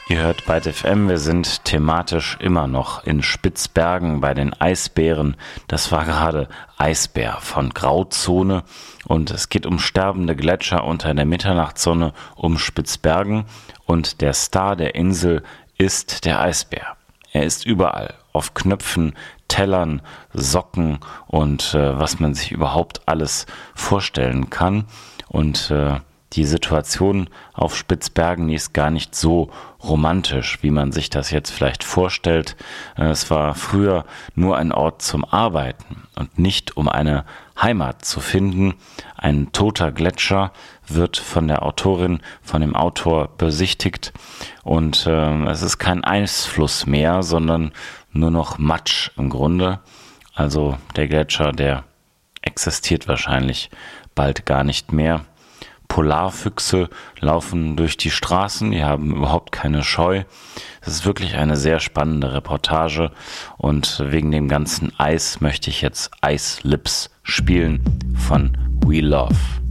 Ihr hört Byte FM, wir sind thematisch immer noch in Spitzbergen bei den Eisbären. Das war gerade Eisbär von Grauzone und es geht um sterbende Gletscher unter der Mitternachtssonne um Spitzbergen und der Star der Insel ist der Eisbär. Er ist überall, auf Knöpfen, Tellern, Socken und was man sich überhaupt alles vorstellen kann. Und die Situation auf Spitzbergen, die ist gar nicht so romantisch, wie man sich das jetzt vielleicht vorstellt. Es war früher nur ein Ort zum Arbeiten und nicht um eine Heimat zu finden. Ein toter Gletscher wird von der Autorin, von dem Autor besichtigt und es ist kein Eisfluss mehr, sondern nur noch Matsch im Grunde. Also der Gletscher, der existiert wahrscheinlich bald gar nicht mehr. Polarfüchse laufen durch die Straßen, die haben überhaupt keine Scheu. Es ist wirklich eine sehr spannende Reportage und wegen dem ganzen Eis möchte ich jetzt Ice Lips spielen von We Love.